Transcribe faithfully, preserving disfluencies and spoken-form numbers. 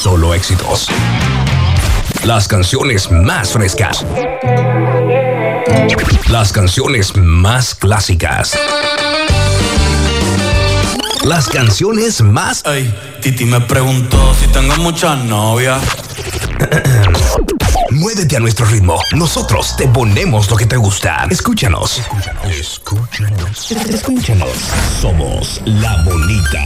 solo éxitos. Las canciones más frescas. Las canciones más clásicas. Las canciones más... Ay, Titi me preguntó si tengo muchas novias. Muévete a nuestro ritmo. Nosotros te ponemos lo que te gusta. Escúchanos. Escúchanos. Escúchanos. Escúchanos. Somos La Bonita.